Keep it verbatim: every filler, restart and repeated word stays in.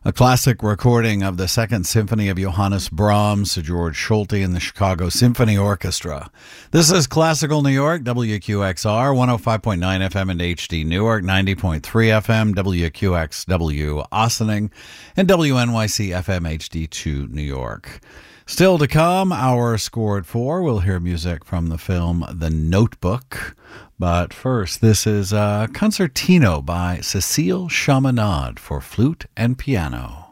A classic recording of the Second Symphony of Johannes Brahms to George Schulte and the Chicago Symphony Orchestra. This is Classical New York, W Q X R, one oh five point nine F M and H D Newark, ninety point three F M, W Q X W Ossining, and W N Y C F M H D two New York. Still to come, our score at four, we'll hear music from the film The Notebook. But first, this is a concertino by Cécile Chaminade for flute and piano.